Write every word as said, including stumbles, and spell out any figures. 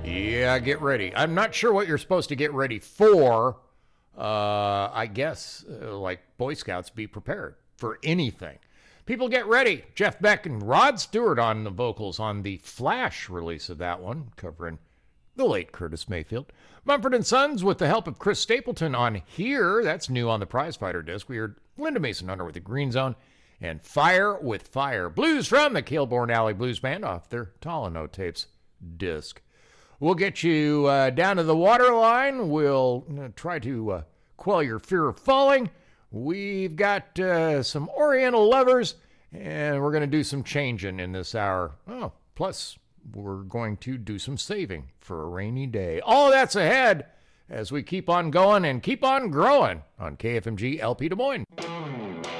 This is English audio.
Yeah, get ready. I'm not sure what you're supposed to get ready for. Uh, I guess, uh, like Boy Scouts, be prepared for anything. People get ready. Jeff Beck and Rod Stewart on the vocals on the Flash release of that one, covering the late Curtis Mayfield. Mumford and Sons with the help of Chris Stapleton on Here. That's new on the Prizefighter disc. We heard Linda Mason Hunter with the Green Zone and Fire with Fire. Blues from the Kilbourne Alley Blues Band off their Tolano Tapes disc. We'll get you uh, down to the waterline. We'll uh, try to uh, quell your fear of falling. We've got uh, some Oriental lovers, and we're going to do some changing in this hour. Oh, plus, we're going to do some saving for a rainy day. All that's ahead as we keep on going and keep on growing on K F M G L P Des Moines.